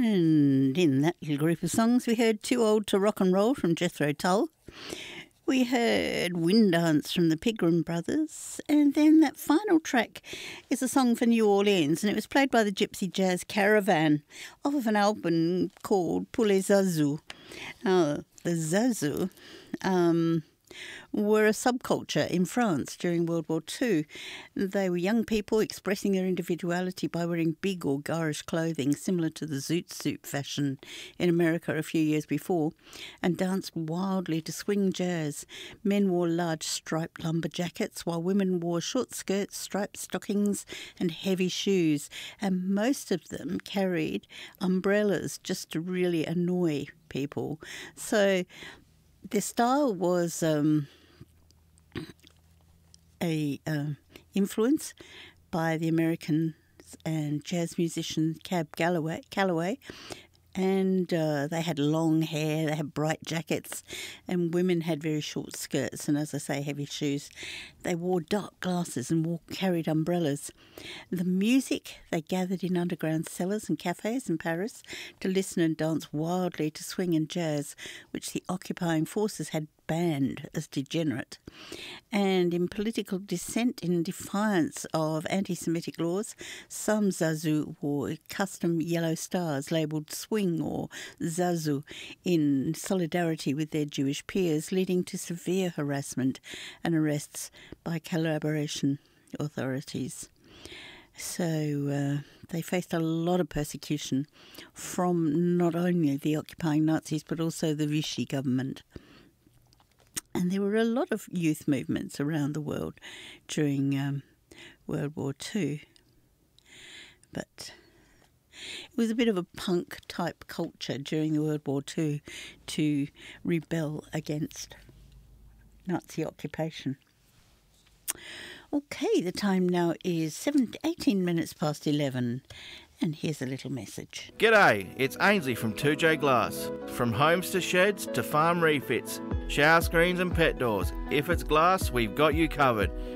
And in that little group of songs, we heard Too Old to Rock and Roll from Jethro Tull. We heard Wind Dance from the Pigram Brothers. And then that final track is a song for New Orleans, and it was played by the Gypsy Jazz Caravan off of an album called Pour les Zazous. The Zazou were a subculture in France during World War II. They were young people expressing their individuality by wearing big or garish clothing similar to the zoot suit fashion in America a few years before, and danced wildly to swing jazz. Men wore large striped lumber jackets, while women wore short skirts, striped stockings and heavy shoes, and most of them carried umbrellas just to really annoy people. So their style was influence by the Americans and jazz musician Cab Calloway, and they had long hair, they had bright jackets, and women had very short skirts and, as I say, heavy shoes. They wore dark glasses and carried umbrellas. The music, they gathered in underground cellars and cafes in Paris to listen and dance wildly to swing and jazz, which the occupying forces had banned as degenerate. And in political dissent, in defiance of anti-Semitic laws, some Zazou wore custom yellow stars labelled swing or Zazou in solidarity with their Jewish peers, leading to severe harassment and arrests by collaboration authorities. So they faced a lot of persecution from not only the occupying Nazis but also the Vichy government. And there were a lot of youth movements around the world during World War II. But it was a bit of a punk-type culture during the World War II to rebel against Nazi occupation. Okay, the time now is 18 minutes past 11. And here's a little message. G'day, it's Ainsley from 2J Glass. From homes to sheds to farm refits, shower screens and pet doors. If it's glass, we've got you covered.